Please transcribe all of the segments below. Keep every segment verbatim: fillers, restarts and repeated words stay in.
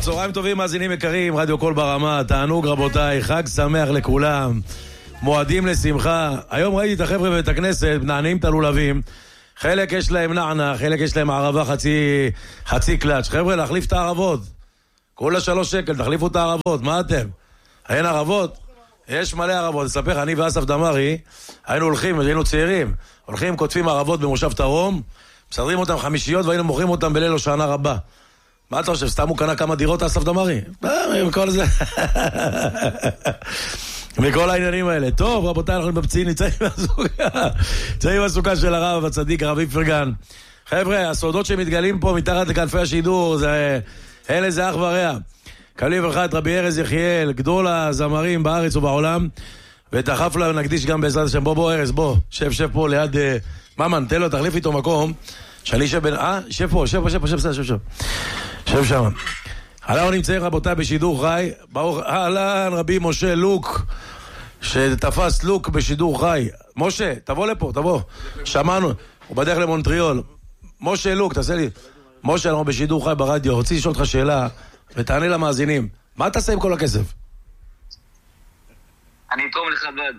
צהריים טובים מאזינים יקרים, רדיו קול ברמה, תענוג רבותיי, חג שמח לכולם, מועדים לשמחה. היום ראיתי את החבר'ה בבית הכנסת, מנענים את הלולבים, חלק יש להם נענה, חלק יש להם ערבה חצי, חצי קלאץ'. חבר'ה, להחליף את הערבות, כולה שלוש שקל, תחליפו את הערבות, מה אתם? אין ערבות? יש מלא ערבות. אספר, אני ואסף דמרי היינו הולכים, היינו צעירים, הולכים, כותבים ערבות במושב תרום, מסדרים אותם חמישיות והיינו מוכרים אותם בליל הושענא רבה. מה אתה חושב? סתם הוא קנה כמה דירות אסף דמרי? מכל זה. מכל העניינים האלה. טוב, רבותיי, אנחנו מבצעים, נצאים מהסוכה. נצאים מהסוכה של הרב הצדיק, הרב איפרגן. חבר'ה, הסודות שמתגלים פה מתחת לכנפי השידור, זה, אלה זה אח ורע. קבלי ברכה את רבי ארז יחיאל, גדול הזמרים בארץ ובעולם, ואת החפלה נקדיש גם בעזרת השם. בוא, בוא, ארז, בוא. שב, שב פה ליד... ממן, תן לו, תחליף איתו מקום. שאני שב בין... אה? שב פה, שב פה, שב פה, שב פה, שב שם. שב שם. אנחנו נמצאים רבותיי בשידור חי. ברוך... אהלן, רבי משה לוק, שתפס לוק בשידור חי. משה, תבוא לפה, תבוא. שמענו. הוא בדרך למונטריול. משה לוק, תעשה לי... משה, אנחנו בשידור חי ברדיו. רוצה לשאול אותך שאלה, ותענה למאזינים. מה תעשה עם כל הכסף? אני אתרום לחב"ד.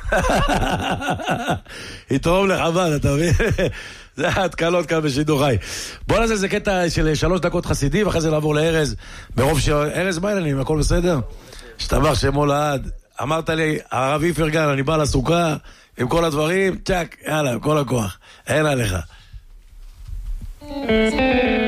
יתרום לחב"ד, אתה מבין? זה התקלות כאן בשידור חי. בוא נעשה איזה קטע של שלוש דקות חסידי, ואחרי זה לעבור לארז. ברוב ש... ארז, מה העניינים? הכל בסדר? שתבח שמו לעד. אמרת לי, הרב איפרגן, אני בא לסוכה, עם כל הדברים, צ'ק, יאללה, כל הכוח. אין עליך.